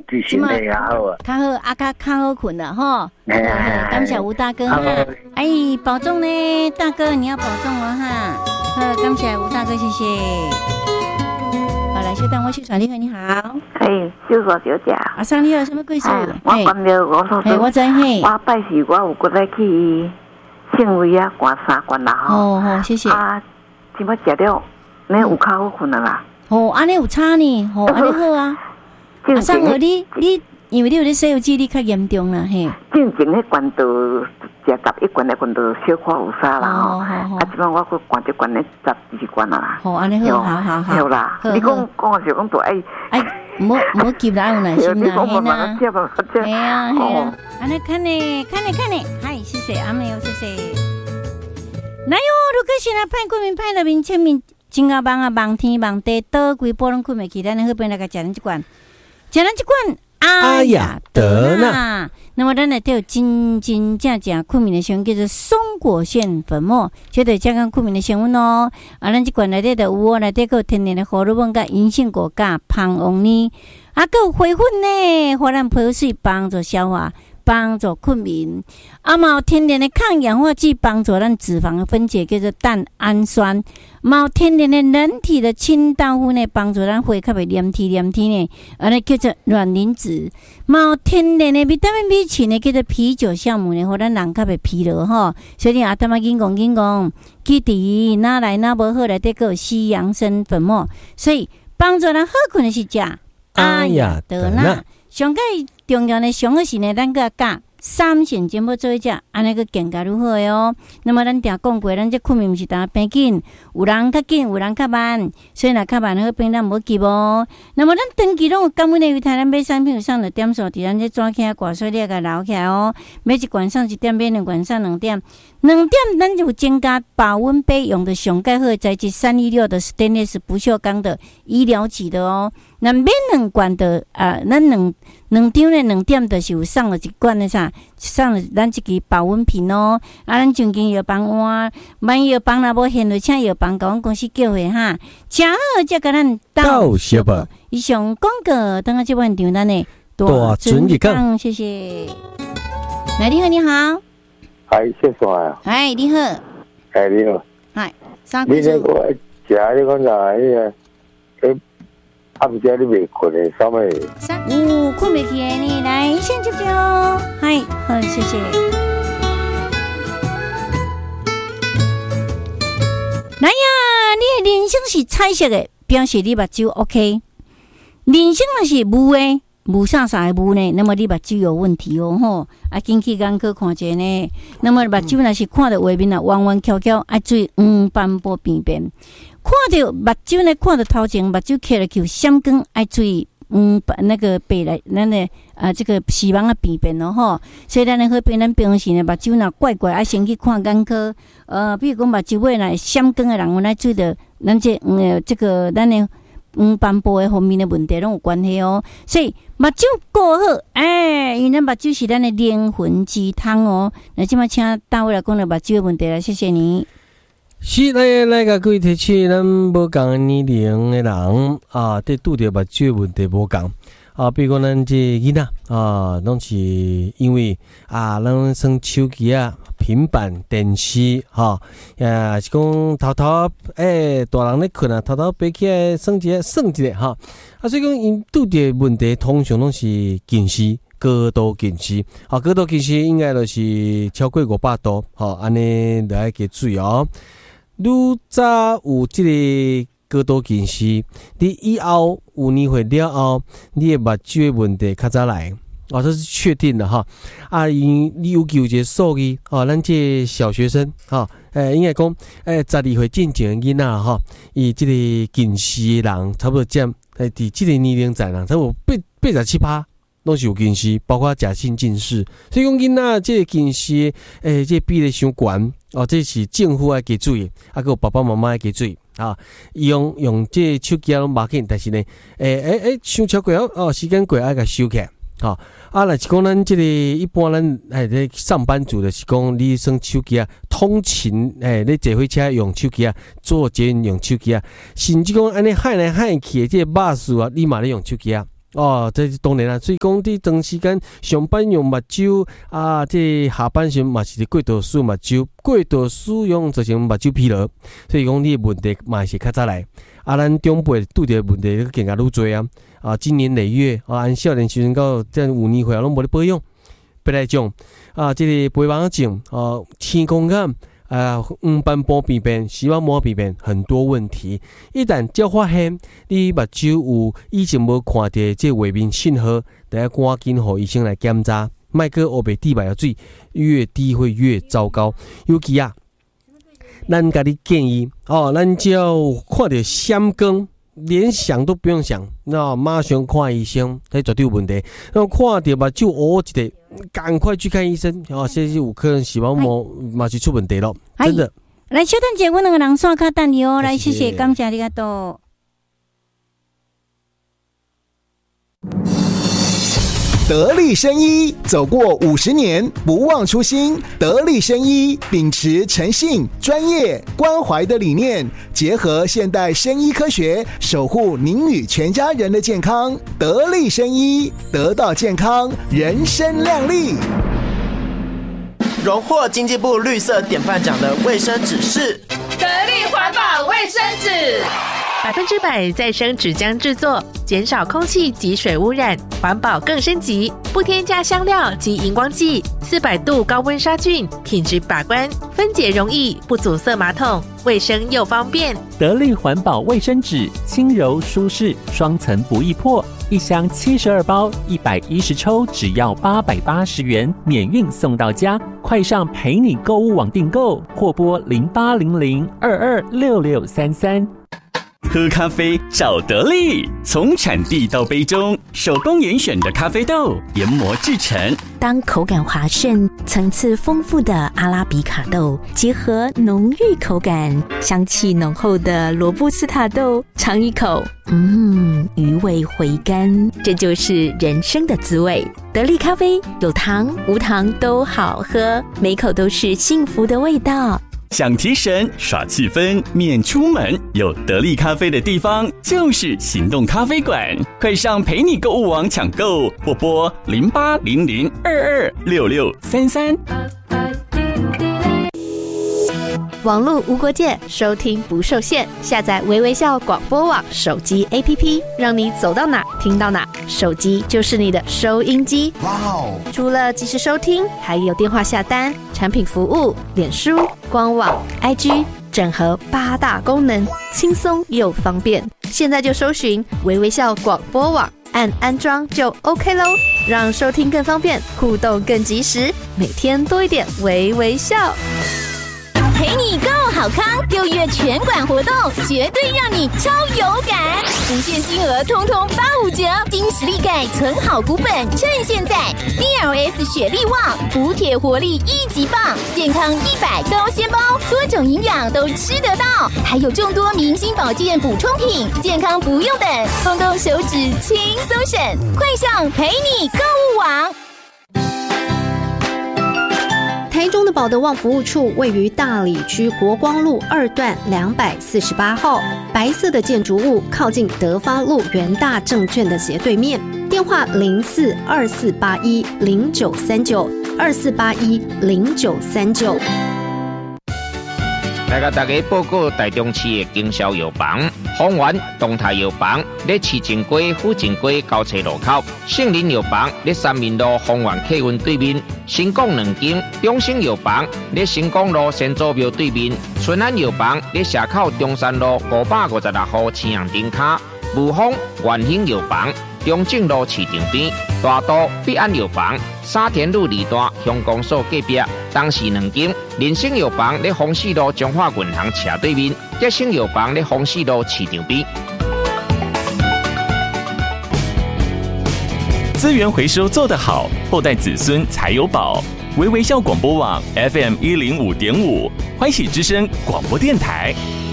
对身体也好啊， 较好啊，较好困了吼。感谢吴大哥哈，哎，保重呢，大哥你要保重哦哈。好，感谢吴大哥，谢谢。好，来，小等我去传。你好，你好。 小嫂小姐。 阿桑，你有什么贵事？ 我关了我说。 我知嘿。 我拜时我有过来去县委啊，关3关啦吼。 好，谢谢。 啊，今摆食了，你有较好困啦。 安尼有差呢，安尼好啊。阿桑哦，你因为你有咧西游记，你较严重啦嘿。 正经迄关到食到1关2关到小可有啥啦吼。啊，即摆我佫关一关咧12关啦。 好，安尼好，好。 好啦，你讲是讲都爱。 唔好急啦，有耐心啦，嘿呐。 系啊。安尼看呢，嗨，谢谢阿妹哦，谢谢。来哟，如果是来派过民派了面签名，真啊忙啊，忙天忙地，倒规波拢困袂去，咱好边来个食咱一罐，阿雅德纳。那么咱来都有真正困眠的成分叫做松果腺粉末，绝对加强困眠的成分哦。咱这罐内底就有哦，内底有天然的荷尔蒙、甲银杏果苷、胖红呢，有花粉呢，互咱皮肤水帮助消化。帮助困眠，嘛有天然的抗氧化剂，帮助咱脂肪的分解，叫做蛋氨酸。嘛有天然的人体的清道夫呢，帮助咱血较袂黏体呢，尼叫做卵磷脂。嘛有天然的维他命 B 群呢，叫做啤酒酵母呢，互咱人较袂疲劳吼。所以阿他妈紧讲，记伫哪来哪无好内底有西洋参粉末，所以帮助咱好困的是食阿雅德纳。上个重要的上个是呢，咱个加3线全部做一只，安尼个更加如何的哦。那么咱定讲过，咱这困眠毋是当变紧，有人较紧，有人较慢，所以若较慢好变咱无急哦。那么咱长期拢有感恩的为台咱买产品有上的点数，伫咱这转起来挂水你个留起来哦。每一罐上1点，每2罐上2点，2点咱就增加保温杯用的上盖好的材质316的 stainless 不锈钢的医疗级的哦。那每2罐的咱两张的2点就是有送了一罐的啥，送了咱一支保温瓶哦。咱曾经药房换，万药房若无现，就请药房甲阮公司叫回哈，正好才甲咱到小宝。以上广告，等下这晚场咱的大存日讲，谢谢。来，你好，你好。 嗨，谢谢啊。 嗨，你好。 哎，你好。 嗨，啥故事？ 你那个食你讲啥？暗时你未困的，啥物？ 困袂起的呢，来先接哦。嗨，好，谢谢。来呀，你的人生是彩色的，表示你目睭 OK。人生若是雾的，雾啥的雾呢？那么你目睭有问题哦，吼，紧去眼科看一下呢。那么目睭若是看到画面啊，弯弯翘翘，注意斑驳边边。看到目睭呢，看到头前目睭起来就闪光，爱注意那个白来咱的这个视网啊边边咯吼，所以咱呢好变咱平时呢目睭若怪怪，先去看眼科。比如讲目睭尾若闪光的人，我来注意到咱这个咱的斑驳的方面的问题拢有关系哦。所以目睭顾好，因为目睭是咱的灵魂之汤哦。那即摆请大卫来讲了目睭的问题啦，谢谢你。 是来个各位提起，咱无共年龄的人啊，对拄着目睭问题无共啊。比如讲咱这囡仔啊，拢是因为咱耍手机啊、平板电视哈，是讲偷大人咧困啊，偷爬起来耍一下哈。所以讲因拄着问题，通常拢是近视。高度近视，高度近视应该就是超过500度，安尼来加注意哦。愈早有这个高度近视，你以后5年岁了后，你的目睭的问题较早来，这是确定的哈。你有一个数据，咱这小学生，应该讲，12岁进前的囡仔哈，伊这个近视的人差不多占，伫这个年龄层人差不多87%。拢是有近视，包括假性近视，所以讲囡仔这个近视，这比例伤悬这是政府要加注意，还有爸爸妈妈要加注意用这手机拢无紧，但是呢，伤超过时间过爱甲收起来，若是讲咱这个一般咱上班族的是讲你耍手机通勤你坐火车用手机坐捷运用手机甚至讲安尼害来害去的这个巴士你嘛咧用手机哦，这当然啦，所以讲伫长时间上班用目睭啊，这下班时嘛是过度使用目睭，过度使用造成目睭疲劳，所以讲你的问题嘛是较早来。啊，咱长辈拄着问题更加愈多啊！啊，经年累月啊，按少年时阵到这样5年岁拢无咧保养，别来讲啊，这个肥胖症啊，青光眼啊，黄斑部病变、视网膜病变，很多问题。一旦只发现你目睭有以前无看到这画面信号，得要赶紧互医生来检查，莫搁黑白滴白水，越低会越糟糕。尤其啊，咱甲你建议哦，咱只要看到闪光，连想都不用想，那马上看医生，这绝对有问题。那看到目睭乌一个，赶快去看医生。哦，这是有可能视网膜嘛是出问题了，真的。 来，小等者，阮两个人线卡等你哦。来，谢谢，感谢ありがとう。 得力生医走过50年，不忘初心。得力生医秉持诚信、专业、关怀的理念，结合现代生医科学，守护您与全家人的健康。得力生医，得到健康，人生亮丽。 荣获经济部绿色典范奖的卫生纸是得力环保卫生纸 ，100%再生纸浆制作，减少空气及水污染，环保更升级，不添加香料及荧光剂，400度高温杀菌，品质把关，分解容易，不阻塞马桶，卫生又方便。 得力环保卫生纸，轻柔舒适，双层不易破，一箱72包，110抽，只要880元，免运送到家。快上陪你购物网订购，或拨0800226633。 喝咖啡找得力，从产地到杯中，手工严选的咖啡豆研磨制成。 当口感滑顺、层次丰富的阿拉比卡豆结合浓郁口感、香气浓厚的罗布斯塔豆，尝一口，余味回甘，这就是人生的滋味。得力咖啡有糖无糖都好喝，每口都是幸福的味道。 想提神耍气氛免出门，有得力咖啡的地方就是行动咖啡馆，快上陪你购物网抢购，或拨0800226633。 网络无国界，收听不受限。下载微微笑广播网手机 APP， 让你走到哪听到哪，手机就是你的收音机。哇哦！除了即时收听，还有电话下单、产品服务、脸书、官网、IG， 整合8大功能，轻松又方便。现在就搜寻微微笑广播网，按安装就 OK 咯，让收听更方便，互动更及时，每天多一点微微笑。 陪你购好康，6月全馆活动绝对让你超有感，无限金额通通85折，金实力钙存好股本，趁现在 DLS 雪力旺补铁活力1级棒，健康100都先包，多种营养都吃得到，还有众多明星保健补充品，健康不用等，动动手指轻松省，快上陪你购物网。 台中的保德旺服务处位于大里区国光路2段248号，白色的建筑物靠近德发路元大证券的斜对面，电话042481093924810939。 来甲大家报告台中市的经销药房，丰源东泰药房在市正街、府正街交叉路口，圣林药房在三民路丰源客运对面，新港2间，中兴药房在新港路先祖庙对面，春安药房在社口中山路556号青阳顶卡，武丰元兴药房中正路市场边，大都必安药房沙田路2段乡公所隔壁，东市2间，人生药房在丰市路中华银行斜对面，德兴药房在丰市路市场边。 资源回收做得好，后代子孙才有宝。微微笑广播网 FM105.5，欢喜之声广播电台。